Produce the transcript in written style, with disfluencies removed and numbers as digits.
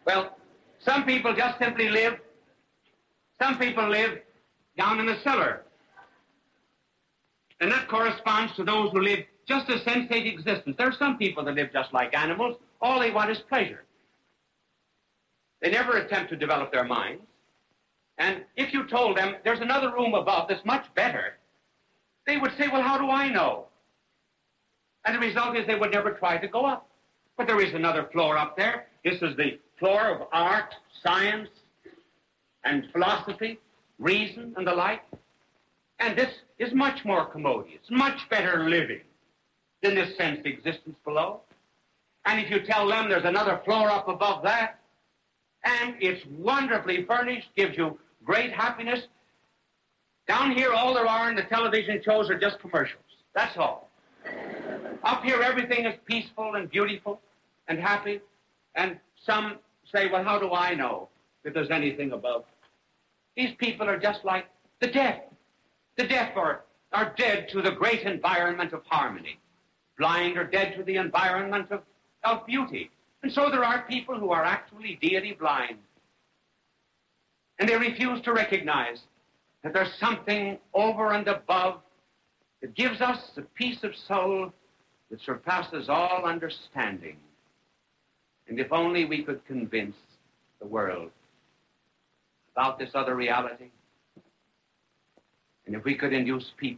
Well, some people just simply live. Some people live down in the cellar. And that corresponds to those who live just a sensate existence. There are some people that live just like animals. All they want is pleasure. They never attempt to develop their minds. And if you told them there's another room above that's much better, they would say, well, how do I know? And the result is they would never try to go up. But there is another floor up there. This is the floor of art, science, and philosophy, reason, and the like. And this is much more commodious, much better living than this sense existence below. And if you tell them there's another floor up above that, and it's wonderfully furnished, gives you great happiness, down here all there are in the television shows are just commercials. That's all. Up here everything is peaceful and beautiful and happy. And some say, well, how do I know if there's anything above? These people are just like the deaf. The deaf are dead to the great environment of harmony. Blind are dead to the environment of beauty. And so there are people who are actually deity blind. And they refuse to recognize that there's something over and above that gives us a peace of soul that surpasses all understanding. And if only we could convince the world about this other reality, and if we could induce people